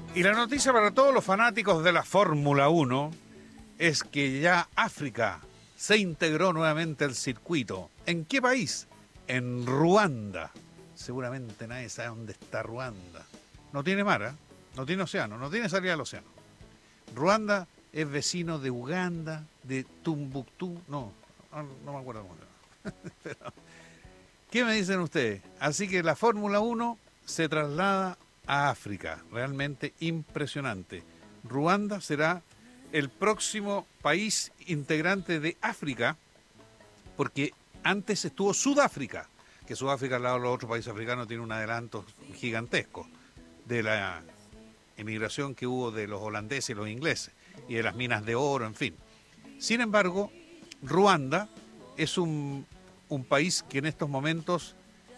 Y la noticia para todos los fanáticos de la Fórmula 1 es que ya África se integró nuevamente al circuito. ¿En qué país? En Ruanda. Seguramente nadie sabe dónde está Ruanda. No tiene mar, ¿eh? No tiene océano, no tiene salida al océano. Ruanda es vecino de Uganda, de Tumbuctú, no me acuerdo cómo se llama. Pero, ¿qué me dicen ustedes? Así que la Fórmula 1 se traslada a África, realmente impresionante. Ruanda será el próximo país integrante de África, porque antes estuvo Sudáfrica, que Sudáfrica al lado de los otros países africanos tiene un adelanto gigantesco de la emigración que hubo de los holandeses y los ingleses, y de las minas de oro, en fin. Sin embargo, Ruanda es un país que en estos momentos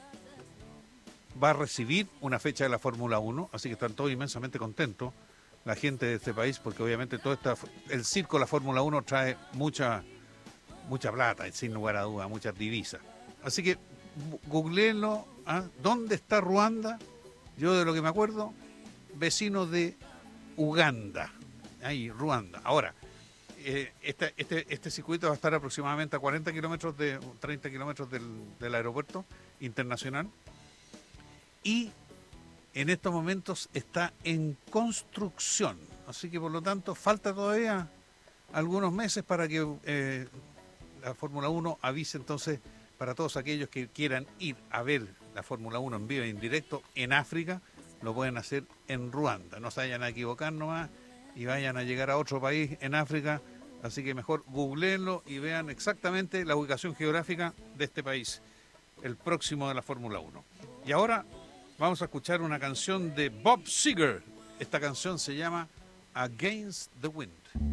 va a recibir una fecha de la Fórmula 1, así que están todos inmensamente contentos, la gente de este país, porque obviamente el circo de la Fórmula 1 trae mucha plata, sin lugar a duda, muchas divisas. Así que googleenlo, ¿ah? ¿Dónde está Ruanda? Yo de lo que me acuerdo, vecino de Uganda, ahí, Ruanda. Ahora, este circuito va a estar aproximadamente a 40 kilómetros 30 kilómetros del aeropuerto internacional, y en estos momentos está en construcción. Así que por lo tanto falta todavía algunos meses para que la Fórmula 1 avise entonces para todos aquellos que quieran ir a ver la Fórmula 1 en vivo e en directo en África, lo pueden hacer en Ruanda. No se vayan a equivocar nomás y vayan a llegar a otro país en África. Así que mejor googleenlo y vean exactamente la ubicación geográfica de este país, el próximo de la Fórmula 1. Y ahora vamos a escuchar una canción de Bob Seger. Esta canción se llama Against the Wind.